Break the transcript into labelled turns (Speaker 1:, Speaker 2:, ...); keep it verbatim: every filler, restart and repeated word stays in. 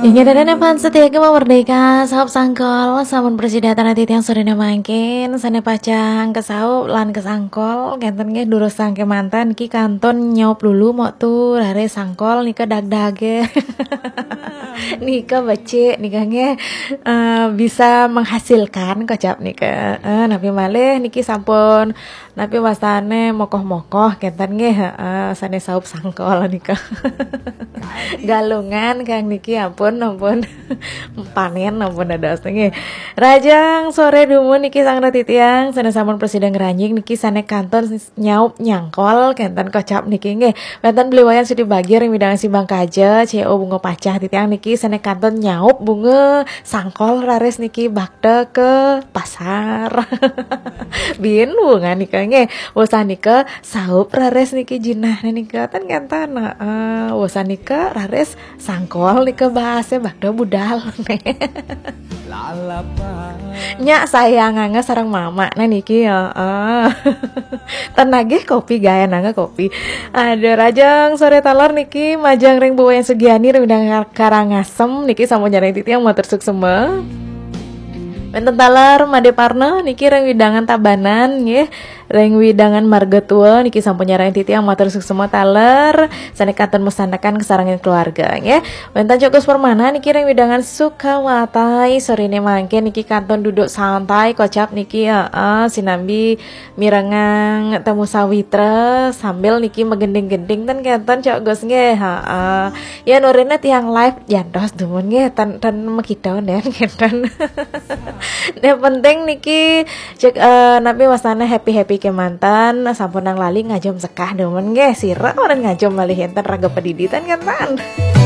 Speaker 1: Ingin dan fans setia ke merdeka sahab sangkol samun presiden tanah tiang sore mangkin sana pacang kesau lan kesangkol kenten nge durus sangke mantan ki kanton nyop dulu mau tuh rare sangkol nika dag dage nika bace nika nge uh, bisa menghasilkan kocap nika uh, napi malih niki sampun napi wasane mokoh-mokoh kenten nge uh, sane sahab sangkol nika galungan kang niki ampun ampun panen ampun ada astenge rajang sore dumun niki sang ratitiang sana sampun presiden ngeranjing niki sane kanton nyaup nyangkol kenten kocap niki nggih wonten bliwayan sudi bagir midang simbang kaja C O bunga pacah titiang niki sane kanton nyaup bunga sangkol rares niki bakda ke pasar bin bunga nika nggih usan nika saup rares niki jinah nika tan kantan heeh uh, usan nika rares sangkol nika bahasa bakda budal nya sayang angga sarang mama nah niki ya uh. tenagih kopi gaya nangga kopi ada rajang sore talor niki majang ring bawa yang segiani rendang karangasem niki sama nyari titi yang mau tersuk semua Wenten talar Made Parno niki reng widangan tabanan nggih reng widangan marga tua niki sampun nyarain titi yang matur semua taler sanekaten mesandakan kesarangan keluarga nggih wenten Cokos Permana niki reng widangan Sukawatai sorene mangke niki kanton duduk santai kocap niki heeh uh, sinambi mirengang temu sawitra sambil niki megending-gending ten kanton Cokos nggih heeh uh, ya norene tiang live jantos dumun nggih tan tan mekidon den kanton yang penting niki cek uh, nabi wasana happy happy ke mantan sampun nang lali ngajom sekah demen nggih sira orang ngajom malih enten raga pediditan kan tan